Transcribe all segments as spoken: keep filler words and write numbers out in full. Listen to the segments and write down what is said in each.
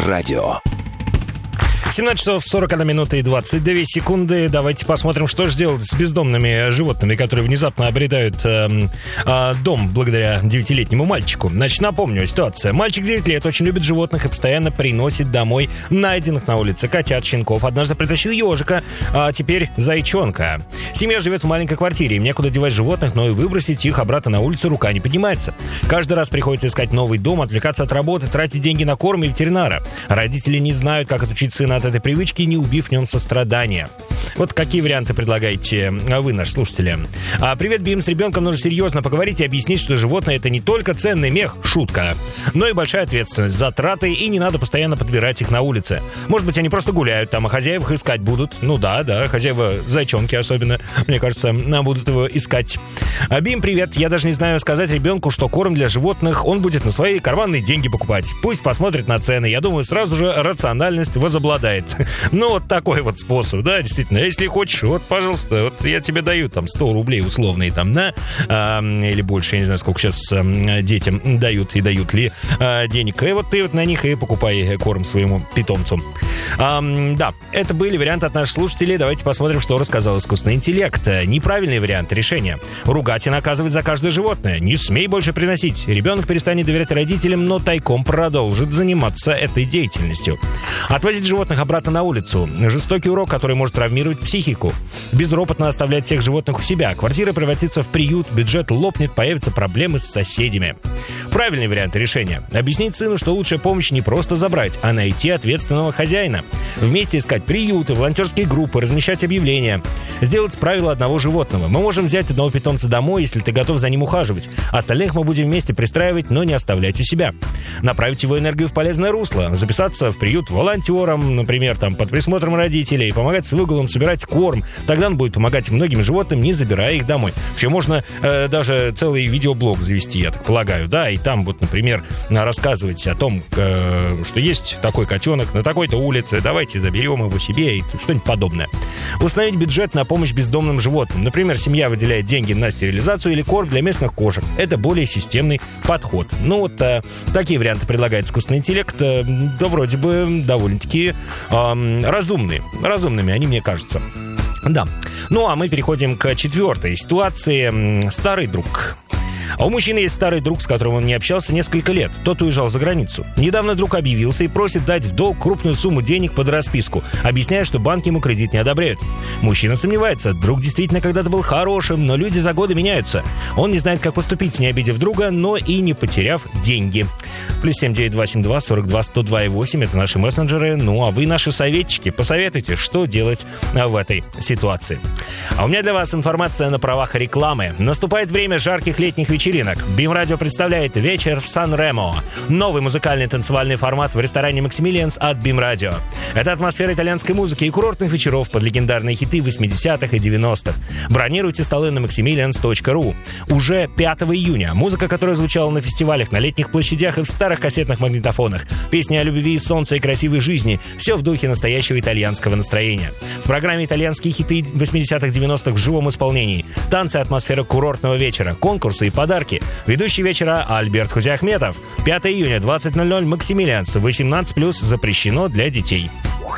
Радио. семнадцать часов сорок одна минута и двадцать две секунды. Давайте посмотрим, что же делать с бездомными животными, которые внезапно обретают э, э, дом благодаря девятилетнему мальчику. Значит, напомню, ситуация. Мальчик девять лет, очень любит животных и постоянно приносит домой найденных на улице котят, щенков. Однажды притащил ежика, а теперь зайчонка. Семья живет в маленькой квартире, им некуда девать животных, но и выбросить их обратно на улицу рука не поднимается. Каждый раз приходится искать новый дом, отвлекаться от работы, тратить деньги на корм и ветеринара. Родители не знают, как отучить сына от этой привычки, не убив в нем сострадания. Вот какие варианты предлагаете вы, наши слушатели? А, привет, Бим, с ребенком нужно серьезно поговорить и объяснить, что животное — это не только ценный мех, шутка, но и большая ответственность, затраты, и не надо постоянно подбирать их на улице. Может быть, они просто гуляют там, а хозяев их искать будут. Ну да, да, хозяева зайчонки особенно, мне кажется, будут его искать. А, Бим, привет, я даже не знаю сказать ребенку, что корм для животных он будет на свои карманные деньги покупать. Пусть посмотрит на цены, я думаю, сразу же рациональность возобладает. Ну, вот такой вот способ, да, действительно. Если хочешь, вот, пожалуйста, вот я тебе даю там сто рублей условные там, да, а, или больше, я не знаю, сколько сейчас а, детям дают и дают ли а, денег. И вот ты вот на них и покупай корм своему питомцу. А, да, это были варианты от наших слушателей. Давайте посмотрим, что рассказал искусственный интеллект. Неправильный вариант решения. Ругать и наказывать за каждое животное. Не смей больше приносить. Ребенок перестанет доверять родителям, но тайком продолжит заниматься этой деятельностью. Отвозить животных обратно на улицу. Жестокий урок, который может травмировать психику. Безропотно оставлять всех животных у себя. Квартира превратится в приют, бюджет лопнет, появятся проблемы с соседями. Правильный вариант решения. Объяснить сыну, что лучшая помощь не просто забрать, а найти ответственного хозяина. Вместе искать приюты, волонтерские группы, размещать объявления. Сделать правило одного животного. Мы можем взять одного питомца домой, если ты готов за ним ухаживать. Остальных мы будем вместе пристраивать, но не оставлять у себя. Направить его энергию в полезное русло. Записаться в приют волонтером, например, там, под присмотром родителей, помогать с выгулом, собирать корм. Тогда он будет помогать многим животным, не забирая их домой. Вообще можно э, даже целый видеоблог завести, я так полагаю, да, и там вот, например, рассказывать о том, э, что есть такой котенок на такой-то улице, давайте заберем его себе и что-нибудь подобное. Установить бюджет на помощь бездомным животным. Например, семья выделяет деньги на стерилизацию или корм для местных кошек. Это более системный подход. Ну вот э, такие варианты предлагает искусственный интеллект. Э, да вроде бы довольно-таки э, разумные. Разумными они, мне кажется. Да. Ну, а мы переходим к четвертой ситуации. Старый друг. А у мужчины есть старый друг, с которым он не общался несколько лет. Тот уезжал за границу. Недавно друг объявился и просит дать в долг крупную сумму денег под расписку, объясняя, что банки ему кредит не одобряют. Мужчина сомневается. Друг действительно когда-то был хорошим, но люди за годы меняются. Он не знает, как поступить, не обидев друга, но и не потеряв деньги. Плюс семь девять два семь два сорок два сто два и восемь. Это наши мессенджеры. Ну, а вы, наши советчики, посоветуйте, что делать в этой ситуации. А у меня для вас информация на правах рекламы. Наступает время жарких летних вечеринок. Бим Радио представляет «Вечер в Сан-Ремо». Новый музыкальный танцевальный формат в ресторане «Максимилианс» от Бим Радио. Это атмосфера итальянской музыки и курортных вечеров под легендарные хиты восьмидесятых и девяностых. Бронируйте столы на максимилианс точка ру. Уже пятого июня. Музыка, которая звучала на фестивалях, на летних площадях и в старых кассетных магнитофонах. Песни о любви, солнце и красивой жизни. Все в духе настоящего итальянского настроения. В программе итальянские хиты восьмидесятых-девяностых в живом исполнении. Танцы, атмосфера курортного вечера, конкурсы и подарки. Ведущий вечера Альберт Хузиахметов. пятого июня, двадцать ноль ноль, Максимилианс. восемнадцать плюс, запрещено для детей.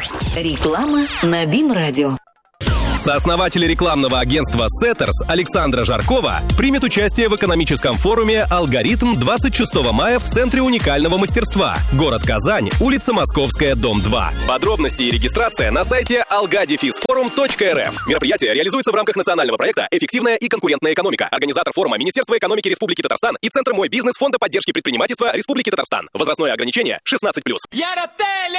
Реклама на Бим Радио. Сооснователь рекламного агентства «Сеттерс» Александра Жаркова примет участие в экономическом форуме «Алгоритм» двадцать шестого мая в Центре уникального мастерства. Город Казань, улица Московская, дом два. Подробности и регистрация на сайте алга дефис форум точка эр эф. Мероприятие реализуется в рамках национального проекта «Эффективная и конкурентная экономика». Организатор форума — Министерство экономики Республики Татарстан и Центр «Мой бизнес» Фонда поддержки предпринимательства Республики Татарстан. Возрастное ограничение шестнадцать плюс.